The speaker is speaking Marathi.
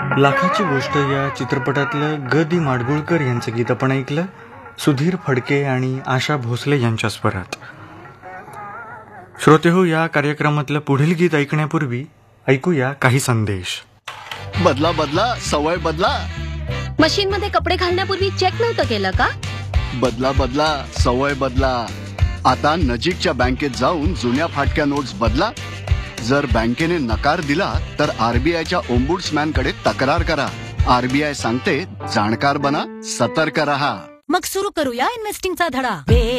लाखाची गोष्ट या चित्रपटातलं ग दी माडगुळकर यांचं गीत आपण ऐकलं, सुधीर फडके आणि आशा भोसले यांच्या स्वरात. श्रोतेहो, या कार्यक्रमातलं पुढील गीत ऐकण्यापूर्वी ऐकूया काही संदेश. बदला बदला सवय बदला. मशीन मध्ये कपडे घालण्यापूर्वी चेक नव्हतं केलं का? बदला बदला सवय बदला. आता नजीकच्या बँकेत जाऊन जुन्या फाटक्या नोट्स बदला. जर बँकेने नकार दिला तर आरबीआयच्या ओम्बुड्समॅन कडे तक्रार करा. आरबीआय सांगते, जाणकार बना, सतर्क रहा. मग सुरू करूया इन्व्हेस्टिंगचा धडा.